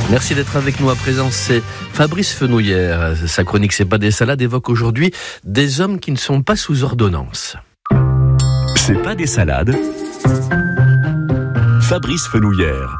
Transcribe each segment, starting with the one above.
Merci d'être avec nous à présent. C'est Fabrice Fenouillère. Sa chronique C'est pas des salades évoque aujourd'hui des hommes qui ne sont pas sous ordonnance. C'est pas des salades. Fabrice Fenouillère.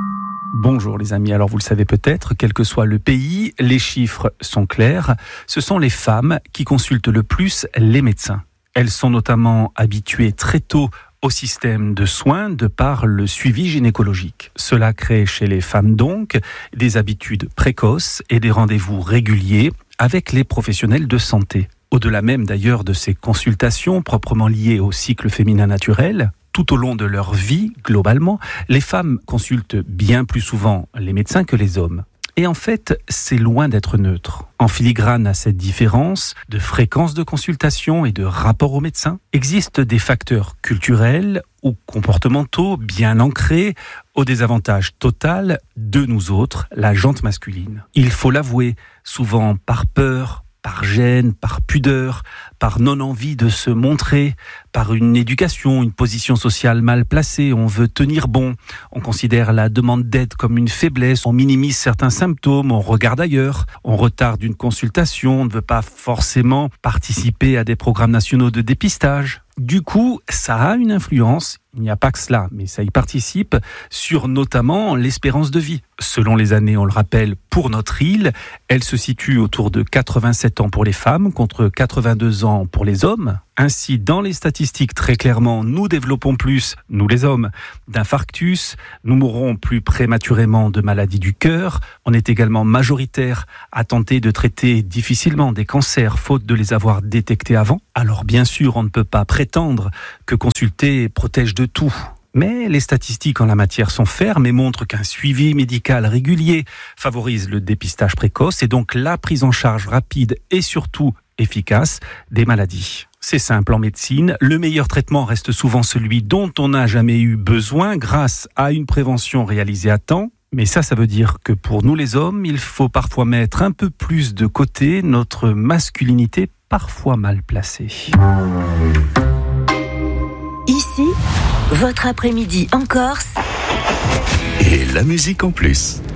Bonjour les amis, alors vous le savez peut-être, quel que soit le pays, les chiffres sont clairs. Ce sont les femmes qui consultent le plus les médecins. Elles sont notamment habituées très tôt au système de soins de par le suivi gynécologique. Cela crée chez les femmes donc des habitudes précoces et des rendez-vous réguliers avec les professionnels de santé. Au-delà même d'ailleurs de ces consultations proprement liées au cycle féminin naturel, tout au long de leur vie, globalement, les femmes consultent bien plus souvent les médecins que les hommes. Et en fait, c'est loin d'être neutre. En filigrane à cette différence de fréquence de consultation et de rapport au médecin, existent des facteurs culturels ou comportementaux bien ancrés au désavantage total de nous autres, la gente masculine. Il faut l'avouer, souvent par peur, par gêne, par pudeur, par non-envie de se montrer, par une éducation, une position sociale mal placée, on veut tenir bon, on considère la demande d'aide comme une faiblesse, on minimise certains symptômes, on regarde ailleurs, on retarde une consultation, on ne veut pas forcément participer à des programmes nationaux de dépistage. Du coup, ça a une influence, il n'y a pas que cela, mais ça y participe, sur notamment l'espérance de vie. Selon les années, on le rappelle, pour notre île, elle se situe autour de 87 ans pour les femmes, contre 82 ans pour les hommes. Ainsi, dans les statistiques, très clairement, nous développons plus, nous les hommes, d'infarctus, nous mourrons plus prématurément de maladies du cœur, on est également majoritaire à tenter de traiter difficilement des cancers, faute de les avoir détectés avant. Alors bien sûr, on ne peut pas prétendre que consulter protège de tout. Mais les statistiques en la matière sont fermes et montrent qu'un suivi médical régulier favorise le dépistage précoce et donc la prise en charge rapide et surtout efficace des maladies. C'est simple en médecine, le meilleur traitement reste souvent celui dont on n'a jamais eu besoin grâce à une prévention réalisée à temps. Mais ça veut dire que pour nous les hommes, il faut parfois mettre un peu plus de côté notre masculinité parfois mal placée. Ici, votre après-midi en Corse. Et la musique en plus.